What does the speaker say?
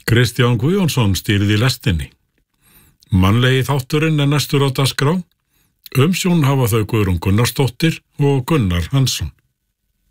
Kristján Guðjónsson stýrði lestinni. Mannlegi þátturinn næstur á dagskrá. Umsjón hafa þau Guðrún Gunnarsdóttir og Gunnar Hansson.